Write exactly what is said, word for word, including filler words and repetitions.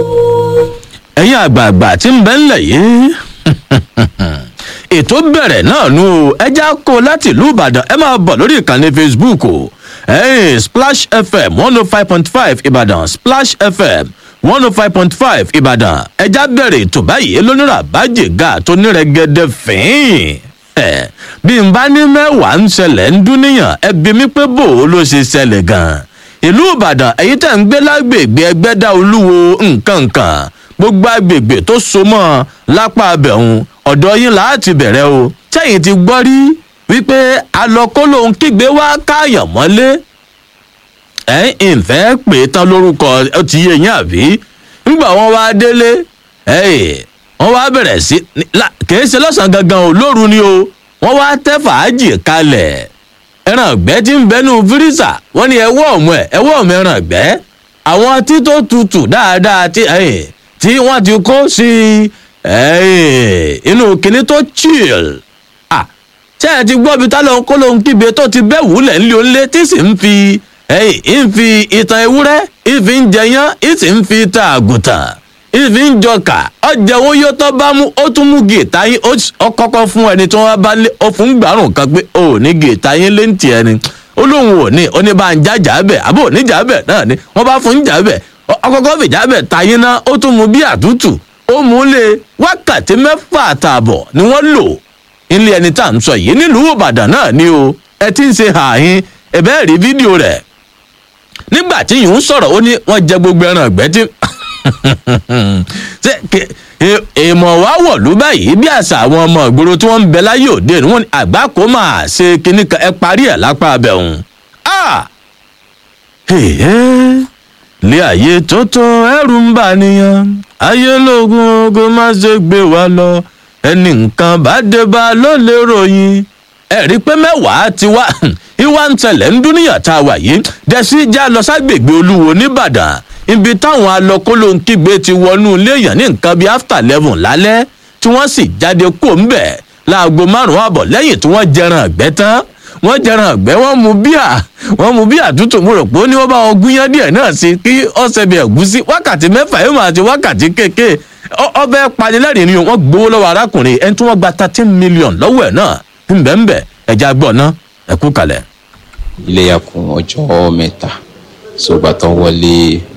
ẹ̀yin àgbààgbà tí ń bẹ ńlẹ̀ yìí ètò bẹ̀rẹ̀ náà nù ẹja kó láti ìlú ìbàdàn ẹ máa bọ̀ lórí ìkànnì facebook o hey, splash fm one oh five point five ìbàdàn splash fm one oh five point five ìbàdàn ẹja bẹ̀rẹ̀ ètò báyìí lónìrà bájèga tó nírẹ̀gẹ̀dẹ̀ fín ẹ bí n bá ní mẹ́wàá ń ṣẹlẹ̀ ń dún níyàn ẹ bí mi pé bò ó ló ṣe ṣẹlẹ̀ gan-an ìlú ìbàdàn èyí tẹ̀ ń gbé lágbègbè ẹgbẹ́dá olúwo nǹkan nǹkan gbogbo agbègbè tó so mọ́ lápá abẹ̀hún ọ̀dọ̀ yín láti bẹ̀rẹ̀ o sẹ́yìn ti gbọ́ rí wípé alọ́kóló ń kígbe wá káàyàn mọ́lé ẹ̀ ń fẹ́ pè é tán lórúkọ ó ti yé yín àbí nígbà wọn wá délé wọ́n wá bẹ̀rẹ̀ sí kìí ṣe lọ́sàn-án gangan ò lóru ni o wọ́n wá tẹ́ fàájì kalẹ̀ ẹran ọ̀gbẹ́ tí ń bẹnu fírísà wọ́n ní ẹwọ́ ọ̀mù ẹ̀ ẹwọ́ ọ̀mù ẹran ọ̀gbẹ́ àwọn tí tó tutù dáadáa tí tí wọ́n ti kó sí inú kinní tó chill ah ṣé ẹ ti gbọ́ bí tálọ̀ kó lóhun kíbe tó ti bẹ́ wúlẹ̀ ńlẹ̀ ńlẹ̀ tí sì ń fi ń fi ìtàn ewúrẹ́ ìfi ń jẹyán ìsì ń fi ìtàn àgùntàn ìfi ń jọkà ọjà owó yóò tọ́ bá mú ó tún mú gèètà yín ó kọ́kọ́ fún ẹni tí wọ́n bá lé ó fún gbàrún kan pé ó ní gèètà yín lé ń tiẹ̀ ni ó lóun ò ní ó ní bá ń jájà bẹ̀ àbò níjà bẹ̀ náà ni wọ́n bá fún jà bẹ̀ ọkọ̀ọ̀kọ̀ fìjà bẹ̀ tayín náà ó tún mú bí àtútù ó mú lé wákàtí mẹ́fà àtààbọ̀ ni wọ́n lò ilé ẹni tá à ń sọ yìí nílùú ìbàdàn náà ni o ẹ ti ń ṣe ààyìn ẹ bẹ́ẹ̀ rí fídíò rẹ̀ nígbà tí yìí ń sọ̀rọ̀ ó ní wọ́n jẹ gbogbo ẹran ọ̀gbẹ́ tí èèmọ̀ wá wọ̀ ló báyìí bí àṣà àwọn ọmọ ìgboro tí wọ́n ń bẹ láyé òde ni wọ́n ní àgbá kó máa ṣe kinní kan ẹ parí ẹ̀ lápá abẹ́hùn. lé ayé tó tó ẹrù ń bà nìyàn ayé lógún ogun má ṣe gbé wa lọ ẹnì nǹkan bá dé bá ló lè ròyìn ẹ rí i pé mẹ́wàá ti wá ìwà ń tẹ̀lẹ̀ ń dúníyàn tá a wà yìí dẹ́sí já lọ ságbègbè olúwo nìbàdàn ibi táwọn alọ́kóló ń kígbe ti wọnú ilé èèyàn ní nǹkan bíi after eleven lálẹ́ tí wọ́n sì jáde kó ń bẹ̀ láago márùn-ún àbọ̀ lẹ́yìn tí wọ́n jẹran ọ̀gbẹ́ tán wọ́n jẹran ọ̀gbẹ́ wọ́n mu bíà wọ́n mu bíà tútù mo rò pé ó ní wọ́n bá wọn gúnyán díẹ̀ náà sí kí ọ̀sẹ̀ bí ẹ̀gúsí wákàtí mẹ́fà yóò máa ti wákàtí kéèké ọbẹ̀ panilẹ́rìn ni wọ́n gbowó lọ́wọ́ arákùnrin ẹni tí wọ́n gba thirteen million lọ́wọ́ ẹ̀ náà ńbẹ̀ńbẹ̀ ẹ̀já gbọ́ ná ẹ̀kú kalẹ̀. iléyà kún ọjọ́ mẹ́ta sọgbà tán wọlé